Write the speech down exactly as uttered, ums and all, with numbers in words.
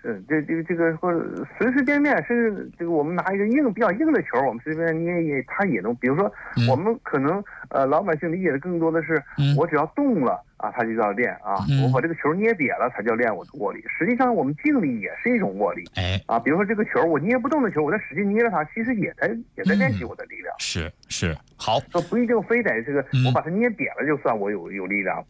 是这这个这个或者随随便便，甚至这个我们拿一个硬比较硬的球，我们随随便便捏也它也能。比如说， 嗯、 我们可能呃老百姓理解的更多的是， 嗯、 我只要动了啊，它就叫练啊， 嗯、 我把这个球捏瘪了才叫练我的握力。实际上，我们静力也是一种握力。 哎啊，比如说这个球我捏不动的球，我在使劲捏着它，其实也在也在练习我的力量。 嗯、是是好， 说不一定非得这个、 嗯、 我把它捏瘪了就算我有有力量，